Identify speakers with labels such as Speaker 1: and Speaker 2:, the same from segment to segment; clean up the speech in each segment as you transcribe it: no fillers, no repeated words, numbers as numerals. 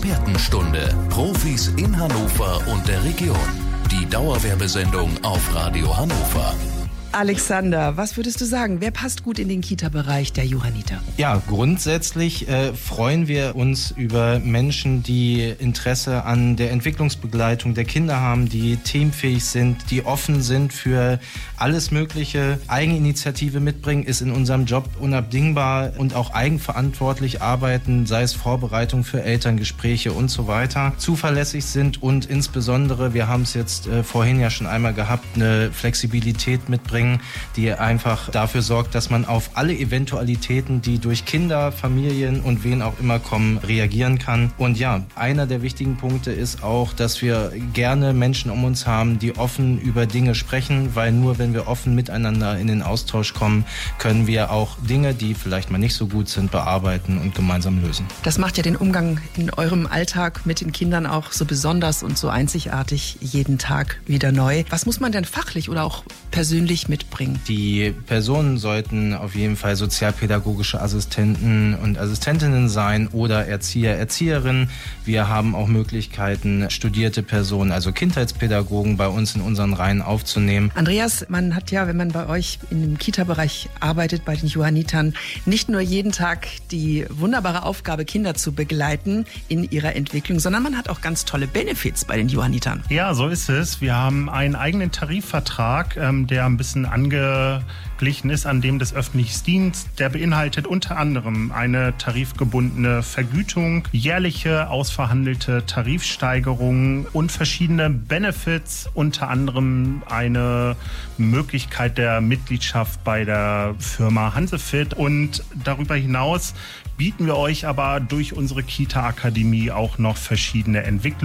Speaker 1: Expertenstunde. Profis in Hannover und der Region. Die Dauerwerbesendung auf Radio Hannover.
Speaker 2: Alexander, was würdest du sagen? Wer passt gut in den Kita-Bereich der Johanniter?
Speaker 3: Ja, grundsätzlich freuen wir uns über Menschen, die Interesse an der Entwicklungsbegleitung der Kinder haben, die teamfähig sind, die offen sind für alles Mögliche. Eigeninitiative mitbringen ist in unserem Job unabdingbar und auch eigenverantwortlich arbeiten, sei es Vorbereitung für Elterngespräche und so weiter. Zuverlässig sind und insbesondere, wir haben es jetzt vorhin ja schon einmal gehabt, eine Flexibilität mitbringen, die einfach dafür sorgt, dass man auf alle Eventualitäten, die durch Kinder, Familien und wen auch immer kommen, reagieren kann. Und ja, einer der wichtigen Punkte ist auch, dass wir gerne Menschen um uns haben, die offen über Dinge sprechen, weil nur wenn wir offen miteinander in den Austausch kommen, können wir auch Dinge, die vielleicht mal nicht so gut sind, bearbeiten und gemeinsam lösen.
Speaker 2: Das macht ja den Umgang in eurem Alltag mit den Kindern auch so besonders und so einzigartig jeden Tag wieder neu. Was muss man denn fachlich oder auch persönlich mitbringen?
Speaker 3: Die Personen sollten auf jeden Fall sozialpädagogische Assistenten und Assistentinnen sein oder Erzieher, Erzieherinnen. Wir haben auch Möglichkeiten, studierte Personen, also Kindheitspädagogen bei uns in unseren Reihen aufzunehmen.
Speaker 2: Andreas, man hat ja, wenn man bei euch in dem Kita-Bereich arbeitet, bei den Johannitern, nicht nur jeden Tag die wunderbare Aufgabe, Kinder zu begleiten in ihrer Entwicklung, sondern man hat auch ganz tolle Benefits bei den Johannitern.
Speaker 4: Ja, so ist es. Wir haben einen eigenen Tarifvertrag, der ein bisschen angeglichen ist an dem des öffentlichen Dienstes. Der beinhaltet unter anderem eine tarifgebundene Vergütung, jährliche ausverhandelte Tarifsteigerungen und verschiedene Benefits, unter anderem eine Möglichkeit der Mitgliedschaft bei der Firma Hansefit. Und darüber hinaus bieten wir euch aber durch unsere Kita-Akademie auch noch verschiedene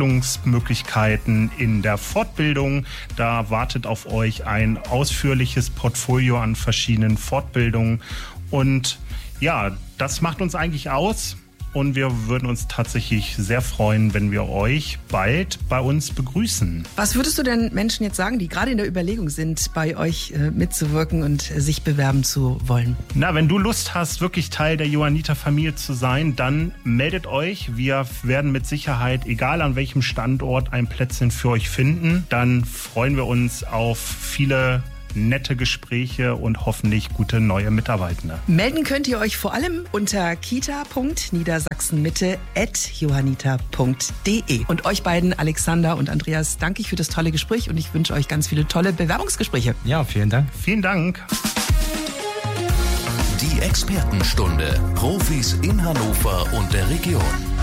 Speaker 4: Entwicklungsmöglichkeiten in der Fortbildung. Da wartet auf euch ein ausführliches Portfolio an verschiedenen Fortbildungen. Und ja, das macht uns eigentlich aus. Und wir würden uns tatsächlich sehr freuen, wenn wir euch bald bei uns begrüßen.
Speaker 2: Was würdest du denn Menschen jetzt sagen, die gerade in der Überlegung sind, bei euch mitzuwirken und sich bewerben zu wollen?
Speaker 4: Na, wenn du Lust hast, wirklich Teil der Johanniter-Familie zu sein, dann meldet euch. Wir werden mit Sicherheit, egal an welchem Standort, ein Plätzchen für euch finden. Dann freuen wir uns auf viele nette Gespräche und hoffentlich gute neue Mitarbeitende.
Speaker 2: Melden könnt ihr euch vor allem unter kita.niedersachsenmitte@johanniter.de. Und euch beiden, Alexander und Andreas, danke ich für das tolle Gespräch und ich wünsche euch ganz viele tolle Bewerbungsgespräche.
Speaker 3: Ja, vielen Dank.
Speaker 4: Vielen Dank.
Speaker 1: Die Expertenstunde. Profis in Hannover und der Region.